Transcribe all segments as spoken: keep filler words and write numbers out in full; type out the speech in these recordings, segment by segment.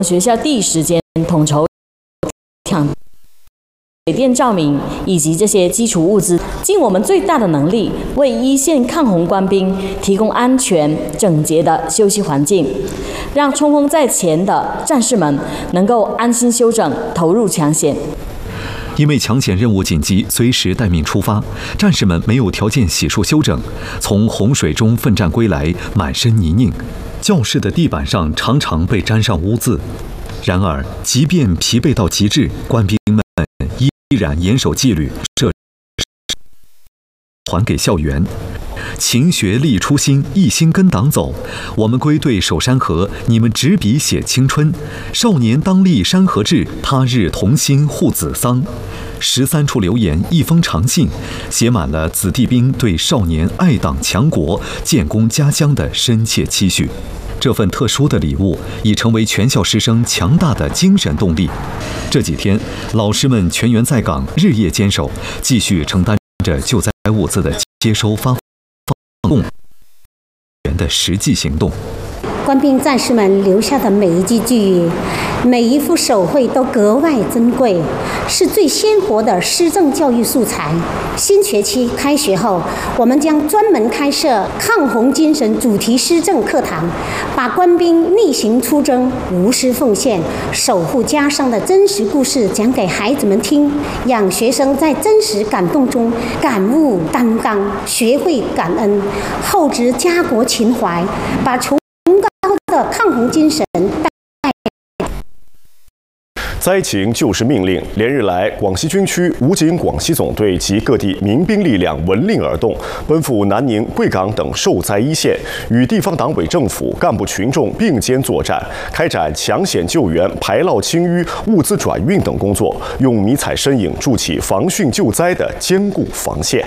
学校第一时间统筹抢水电、照明以及这些基础物资，尽我们最大的能力，为一线抗洪官兵提供安全、整洁的休息环境，让冲锋在前的战士们能够安心休整，投入抢险。 因为抢险任务紧急，随时待命出发，战士们没有条件洗漱休整，从洪水中奋战归来，满身泥泞，教室的地板上常常被沾上污渍。然而，即便疲惫到极致，官兵们依然严守纪律，设还给校园。勤学立初心，一心跟党走。我们归队守山河，你们执笔写青春。少年当立山河志，他日同心护子桑。十三处留言，一封长信，写满了子弟兵对少年爱党强国、建功家乡的深切期许。这份特殊的礼物已成为全校师生强大的精神动力。这几天，老师们全员在岗，日夜坚守，继续承担着救灾物资的接收发放员的实际行动。 官兵战士们留下的每一句句语，每一幅手绘都格外珍贵，是最鲜活的施政教育素材。新学期开学后，我们将专门开设抗洪精神主题施政课堂，把官兵逆行出征、无私奉献、守护家乡的真实故事讲给孩子们听，让学生在真实感动中感悟担当，学会感恩，厚植家国情怀，把崇的抗洪精神。 灾情就是命令。连日来，广西军区武警广西总队及各地民兵力量闻令而动，奔赴南宁、贵港等受灾一线，与地方党委政府干部群众并肩作战，开展抢险救援、排涝清淤、物资转运等工作，用迷彩身影筑起防汛救灾的坚固防线。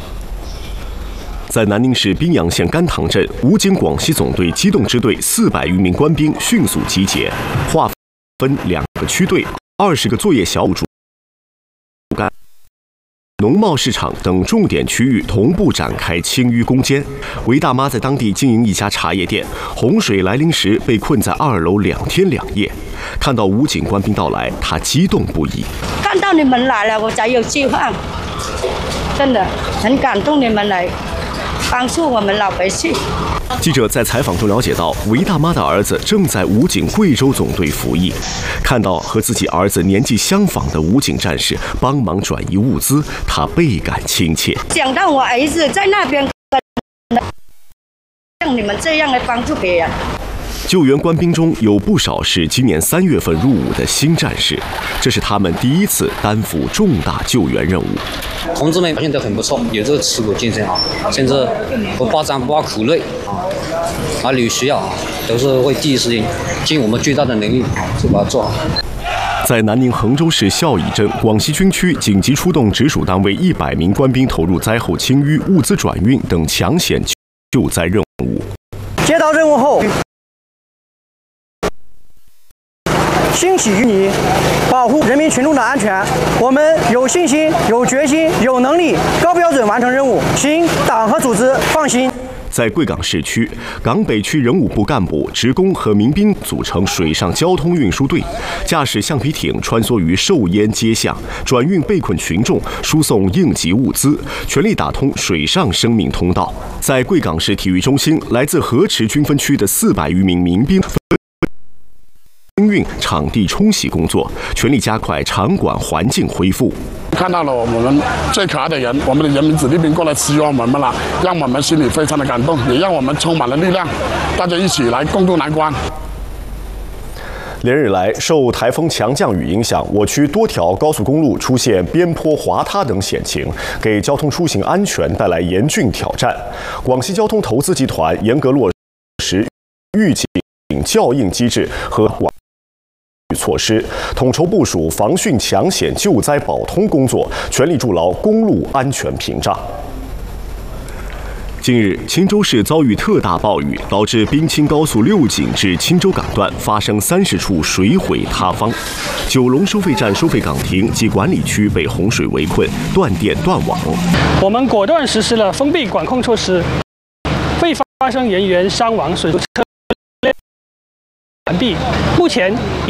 在南宁市宾阳县甘塘镇，武警广西总队机动支队四百余名官兵迅速集结，划分两个区队，二十个作业小组主干。农贸市场等重点区域同步展开清淤攻坚。韦大妈在当地经营一家茶叶店，洪水来临时被困在二楼两天两夜。看到武警官兵到来，她激动不已。 看到你们来了，我才有希望，真的很感动你们来帮助我们老百姓。 记者在采访中了解到，韦大妈的儿子正在武警贵州总队服役，看到和自己儿子年纪相仿的武警战士帮忙转移物资，他倍感亲切。 想到我儿子在那边，像你们这样来帮助别人。 救援官兵中有不少是今年三月份入伍的新战士，这是他们第一次担负重大救援任务。 同志们表现得很不错，有这个持股精神啊，甚至不怕脏不怕苦累啊，哪里有需要啊，都是会第一时间尽我们最大的能力就把它做好。 在南宁衡州市孝义镇，广西军区紧急出动直属单位一百名官兵投入灾后清淤、物资转运等抢险救灾任务。 接到任务后，欣喜于你，保护人民群众的安全。我们有信心、有决心、有能力，高标准完成任务，请党和组织放心。 在贵港市区，港北区人武部干部、职工和民兵组成水上交通运输队，驾驶橡皮艇穿梭于寿烟街巷，转运被困群众，输送应急物资，全力打通水上生命通道。在贵港市体育中心，来自河池军分区的四百余名民兵分运场地冲洗工作，全力加快场馆环境恢复。 看到了我们最可爱的人，我们的人民子弟兵过来支援我们了，让我们心里非常的感动，也让我们充满了力量，大家一起来共度难关。 连日来，受台风强降雨影响，我区多条高速公路出现边坡滑塌等险情，给交通出行安全带来严峻挑战。广西交通投资集团严格落实预警校应机制和管措施，统筹部署防汛抢险救灾保通工作，全力筑牢公路安全屏障。近日，钦州市遭遇特大暴雨，导致滨钦高速六井至钦州港段发生三十处水毁塌方，九龙收费站收费岗亭及管理区被洪水围困，断电断网。 我们果断实施了封闭管控措施，未发生人员伤亡损失完毕。目前